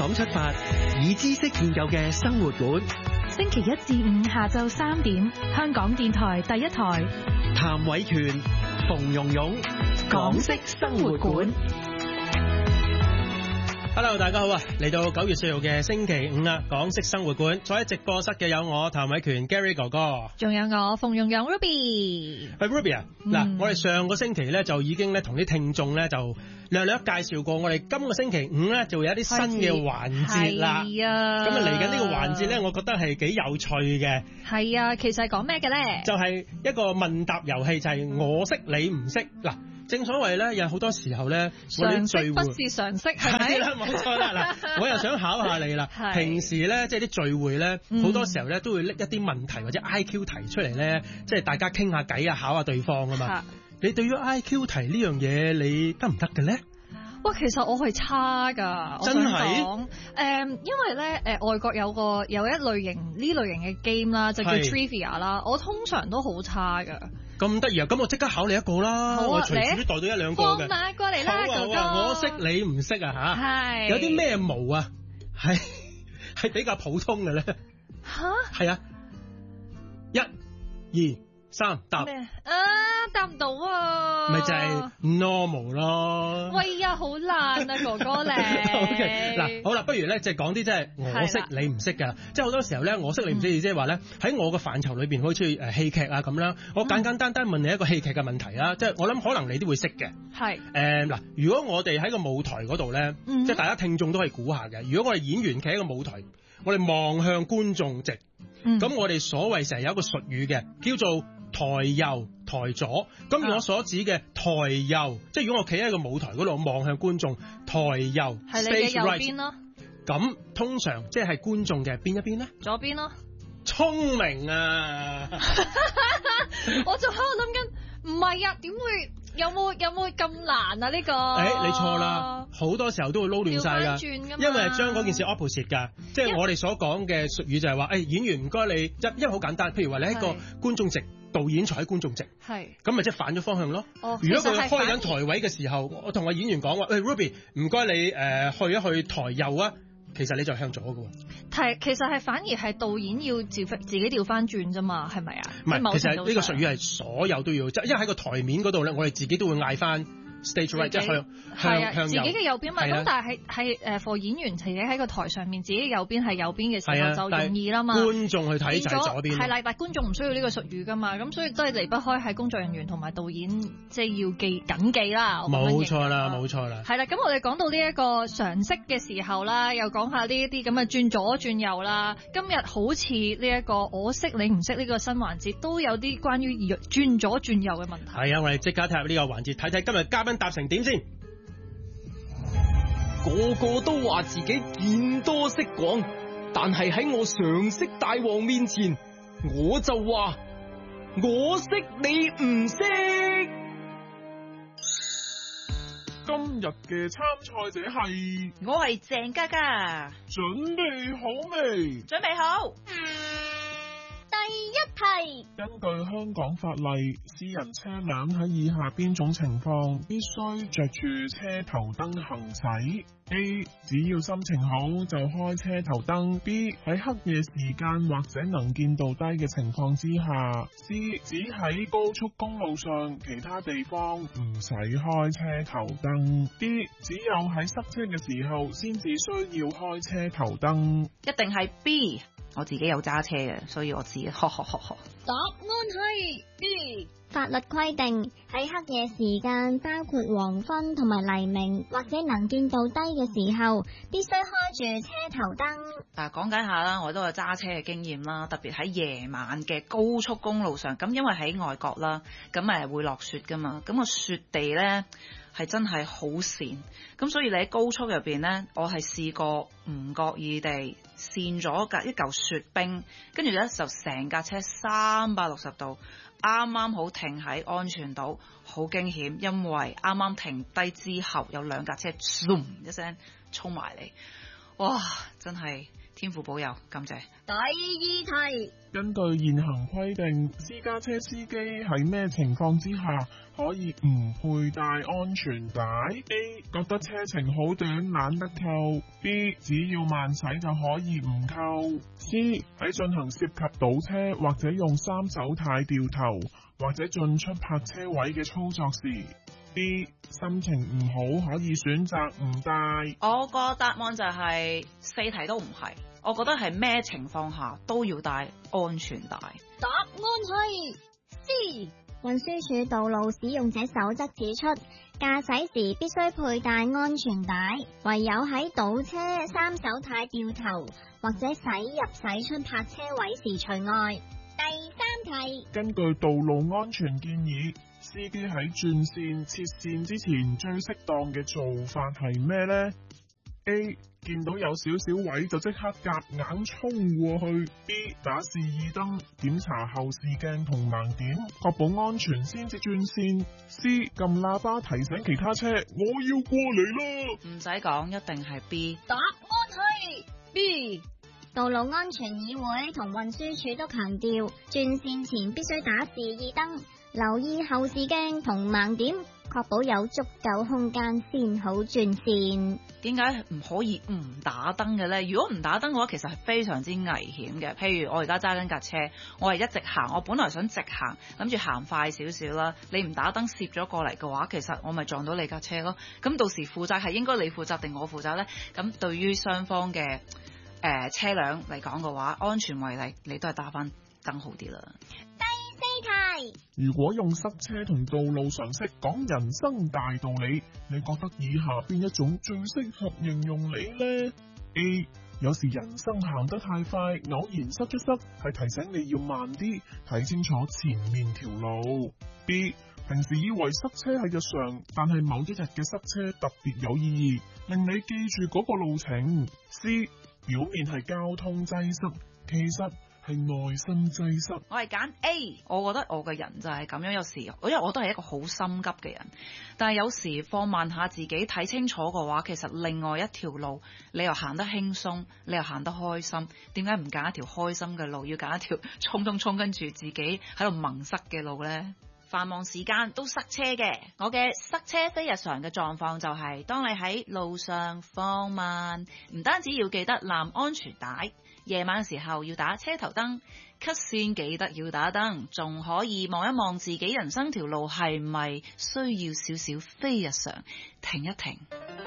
港出發，以知識建構嘅生活館。 星期一至五下晝3點，香港電台第一台。 譚偉權、馮蓉蓉，港式生活館。 Hello， 大家好啊！嚟到9月4號嘅星期五啦，港式生活館坐喺直播室嘅有我譚偉權 Gary 哥哥， 仲有我馮蓉蓉 Ruby。 係 Ruby 啊！嗱，我哋上個星期咧就已經咧同啲聽眾咧就略略介紹過，我哋今個星期五咧就會有一啲新嘅環節啦。係啊，咁啊嚟緊呢個環節咧，我覺得係幾有趣嘅。係啊，其實係講咩嘅咧？就係一個問答遊戲，就係我識你唔識嗱。正所謂咧，有好多時候咧，我哋聚會常識不是常識，係咪？ 係啦，冇錯啦。嗱，我又想考下你啦。平時咧，即係啲聚會咧，好多時候咧都會拎一啲問題或者 IQ 題出嚟咧，即係大家傾下偈啊，考下對方啊嘛。你對於 IQ 題呢樣嘢，你得唔得嘅咧？ 哇，其實我係差噶，真係。因為咧，外國有一類型嘅 game 啦，就叫 trivia 啦，我通常都好差噶。咁得意啊！咁我即刻考你一個啦，我隨時都袋到一兩個嘅。放馬過嚟啦，哥哥！ 我識你唔識啊吓？係。有啲咩毛啊？係比較普通嘅咧。吓？係啊。1、2、3，答。咩？ 答唔到啊！ 咪就係 normal 咯。 喂呀，好難啊，哥哥你。 OK， 嗱，好啦，不如咧，即係講啲即係我識你唔識㗎。即係好多時候咧，我識你唔識，即係話咧喺我嘅範疇裏邊，好似戲劇啊咁啦。我簡單問你一個戲劇嘅問題啦，即係我諗可能你都會識嘅。係。嗱，如果我哋喺個舞台嗰度咧，即係大家聽眾都可以估下嘅。如果我哋演員企喺個舞台，我哋望向觀眾席，咁我哋所謂成日有一個術語嘅，叫做台右台左。咁如我所指嘅台右，即係如果我企喺個舞台嗰度望向觀眾，台右係你嘅右邊咯。咁通常即係觀眾嘅邊一邊咧？左邊咯。聰明啊！ 我就喺度諗緊，唔係啊，點會？有冇咁難啊？呢個你錯啦，好多時候都會撈亂晒噶，因為將嗰件事 opposite 噶，即係我哋所講嘅術語就係話，演員唔該你，因為好簡單，譬如話你喺個觀眾席，導演坐喺觀眾席，係咁咪即係反咗方向咯。如果佢開緊台位嘅時候，我同個演員講話，Ruby 唔該你去一去台右啊。其實你就向左嘅喎， 其實係反而係導演要自己調翻轉啫嘛，係咪啊？唔係， 其實呢個術語係所有都要，即係因為喺個台面嗰度咧，我哋自己都會嗌翻 stage right，即係向自己嘅右邊嘛。咁但係for 演員自己喺個台上面，自己右邊係右邊嘅時候就容易啦嘛。 觀眾去睇就係左邊。 係啦，但係觀眾唔需要呢個術語噶嘛，咁所以都係離不開係工作人員同埋導演即係要緊記啦。 冇錯啦，冇錯啦。 係啦，咁我哋講到呢一個常識嘅時候啦，又講下呢一啲咁嘅轉左轉右啦。今日好似呢一個我識你唔識呢個新環節，都有啲關於轉左轉右嘅問題。 係啊，我哋即刻睇下呢個環節，睇睇今日嘉賓答成點先。 個個都話自己見多識廣，但係喺我常識大王面前，我就話我識你唔識。 今日嘅參賽者係， 我係鄭嘉嘉。 準備好未？ 準備好。 第一題， 根據香港法例，私人車輛喺以下邊種情況必須着住車頭燈行駛 ？A. 只要心情好就開車頭燈 ；B. 喺黑夜時間或者能見度低嘅情況之下 ；C. 只喺高速公路上，其他地方唔使開車頭燈 ；D. 只有喺塞車嘅時候先至需要開車頭燈。 一定係 B。我自己有揸車嘅，所以我知。答案係 B。法律規定喺黑夜時間，包括黃昏同埋黎明或者能見度低嘅時候，必須開住車頭燈。 講緊下啦，我都有揸車嘅經驗啦，特別喺夜晚嘅高速公路上。咁因為喺外國啦，咁會落雪噶嘛，咁個雪地呢係真係好跣，咁所以你喺高速入邊呢，我係試過唔覺意地跣咗一嚿雪冰，跟住呢就成架車360度。啱啱好停喺安全島，好驚險，因為啱啱停低之後有兩架車 zoom 一聲衝埋嚟， 哇，真係天父保佑，感謝。 第二題， 根據現行規定，私家車司機喺咩情況之下可以唔佩戴安全帶 ？A. 覺得車程好短，懶得扣 ；B. 只要慢駛就可以唔扣 ；C. 喺進行涉及倒車或者用三手軚掉頭或者進出泊車位嘅操作時。D. 心情唔好可以選擇唔戴。 我個答案就係4題都唔係，我覺得係咩情況下都要戴安全帶。 答案係 C。運輸署道路使用者守則指出，駕駛時必須佩戴安全帶，唯有喺倒車、三手軚掉頭或者駛入駛出泊車位時除外。第3題， 根據道路安全建議，司機喺轉線、切線之前最適當嘅做法係咩呢？ A. 見到有少少位就即刻夾硬衝過去。 B. 打示意燈，檢查後視鏡同盲點，確保安全先至轉線。C. 撳喇叭提醒其他車我要過嚟啦。 唔使講，一定係 B。 答案係 B。道路安全議會同運輸署都強調，轉線前必須打示意燈，留意後視鏡同盲點，確保有足夠空間先好轉線。 點解唔可以唔打燈嘅呢？如果唔打燈嘅話，其實係非常之危險嘅。譬如我而家揸緊架車，我係一直行，我本來想直行，諗住行快少少啦。你唔打燈攝咗過嚟嘅話，其實我咪撞到你架車咯。咁到時負責係應該你負責定我負責呢？咁對於雙方嘅車輛嚟講嘅話，安全為例，你都係打翻燈好啲啦。 第4題， 如果用塞車同道路常識講人生大道理，你覺得以下邊一種最適合形容你呢？ A. 有時人生行得太快，偶然塞一塞，係提醒你要慢啲，睇清楚前面條路。B. 平時以為塞車係日常，但係某一日嘅塞車特別有意義，令你記住嗰個路程。C. 表面係交通擠塞，其實係內心擠塞。 我係揀 A， 我覺得我個人就係咁樣，有時因為我都係一個好心急嘅人，但係有時放慢下自己睇清楚嘅話，其實另外一條路你又行得輕鬆，你又行得開心，點解唔揀一條開心嘅路，要揀一條衝跟住自己喺度蒙塞嘅路呢？繁忙時間都塞車嘅，我嘅塞車非日常嘅狀況就係，當你喺路上放慢，唔單止要記得攬安全帶，夜晚嘅時候要打車頭燈，cut 線記得要打燈，仲可以望一望自己人生條路係咪需要少少非日常，停一停。